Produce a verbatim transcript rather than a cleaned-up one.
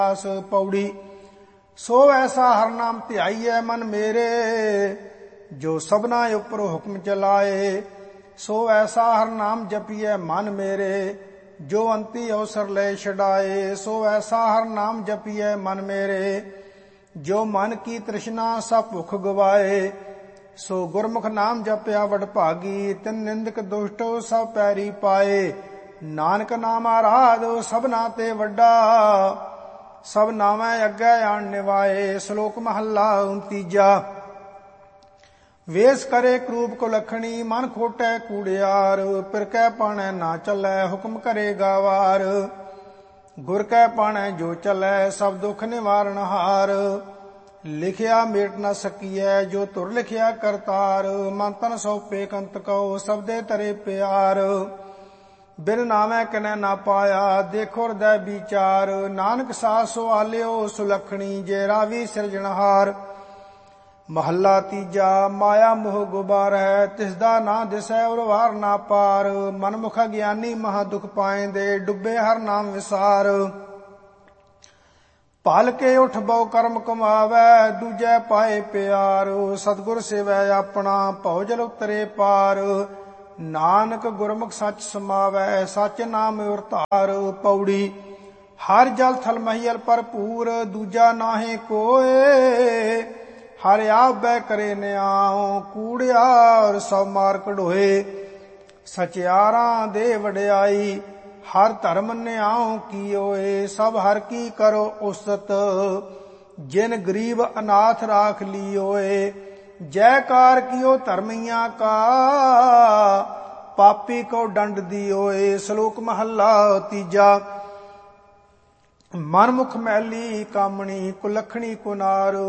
पौड़ी। सो ऐसा हर नाम ध्याईऐ मन मेरे, जो सबना उपर हुक्म चलाए। सो ऐसा हर नाम जपिए मन मेरे, जो अंति अवसर ले छड़ाए। सो ऐसा हर नाम जपिए मन मेरे, जो मन की तृष्णा सब भुख गवाए। सो गुरमुख नाम जपया वडभागी, तिन निंदक दुष्ट सब पैरी पाए। नानक नाम आराधो सबना ते वड्डा, सब नामै अग्गै आन निवाए। श्लोक महला उनतीजा। वेश करे क्रूप को लखणी, मन खोटै कूड़ियार। पिर कै पाणै ना चलै, हुक्म करे गावार। गुर कै पाणै जो चलै, सब दुख निवारण हार। लिखिया मेट न सकीऐ, जो तुर लिखिया करतार। मन तन सौंपे कंत कहो, सबदे तरे प्यार। बिन नामै कनै ना पाया, देखो हृदय विचार। नानक साथ सुआलियो सुलखणी, जे रावी सिरजनहार। महला तीजा। माया मोह गुबार है, तिसदा ना दिसै और वार ना पार। मनमुख ज्ञानी महा दुख पाएंदे, डुबे हर नाम विसार। पल के उठ बहु कर्म कमावै, दूजै पाए प्यार। सतगुर सेवै अपना, भौजल उतरे पार। नानक गुरमुख सच समावै, सच नाम उर धार। पौड़ी। हर जल थल महियल भरपूर, दूजा नाहे कोय। हर आबै करे न्याओ, कूड़ियार सब मार कढोए। सचियारां दे वडियाई, हर धर्म न्याओ कीओए। सब हर की करो उस्तत, जिन गरीब अनाथ राख लियोए। जयकार कियो धर्मिया का, पापी को दंड दियोए। श्लोक महला तीजा। मनमुख मैली कामणी, कुलखणी कुनार।